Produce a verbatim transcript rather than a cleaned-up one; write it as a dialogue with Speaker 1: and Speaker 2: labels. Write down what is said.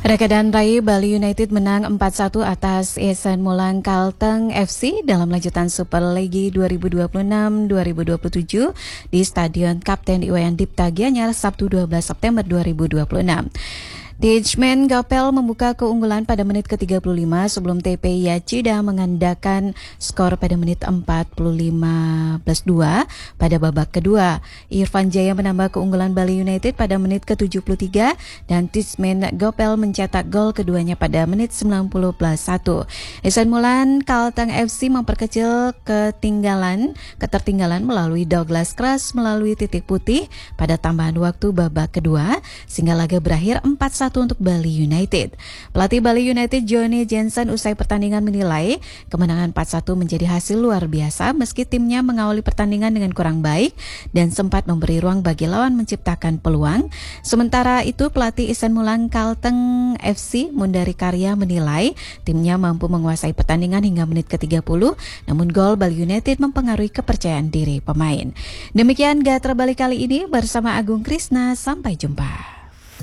Speaker 1: Pada keadaan raih, Bali United menang empat satu atas Ihsan Molang Kalteng F C dalam lanjutan Super League dua ribu dua puluh enam dua ribu dua puluh tujuh di Stadion Kapten Iwayan Dipta Gianyar Sabtu dua belas September dua ribu dua puluh enam. Tijmen Gapel membuka keunggulan pada menit ke tiga puluh lima sebelum T P Yachida mengandalkan skor pada menit empat puluh lima plus dua pada babak kedua. Irfan Jaya menambah keunggulan Bali United pada menit ke tujuh puluh tiga dan Tijmen Gapel mencetak gol keduanya pada menit sembilan puluh plus satu. Ihsan Molang Kalteng F C memperkecil ketinggalan ketertinggalan melalui Douglas Kras melalui titik putih pada tambahan waktu babak kedua sehingga laga berakhir empat satu untuk Bali United. Pelatih Bali United Johnny Jensen usai pertandingan menilai kemenangan empat satu menjadi hasil luar biasa meski timnya mengawali pertandingan dengan kurang baik dan sempat memberi ruang bagi lawan menciptakan peluang. Sementara itu pelatih Ihsan Molang Kalteng F C Mundari Karya menilai timnya mampu menguasai pertandingan hingga menit ke tiga puluh, namun gol Bali United mempengaruhi kepercayaan diri pemain. Demikian Gatra Bali kali ini bersama Agung Krisna, sampai jumpa.